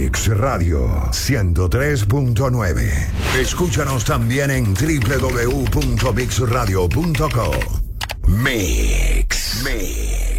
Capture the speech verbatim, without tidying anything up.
Mix Radio ciento tres punto nueve. Escúchanos también en doble u doble u doble u punto mix radio punto co. Mix. Mix.